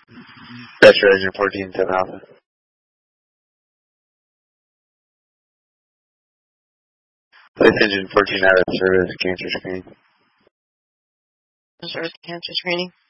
Pressure engine 14 7 Alpha. Place engine 14 out of service, cancer screening. Service cancer screening.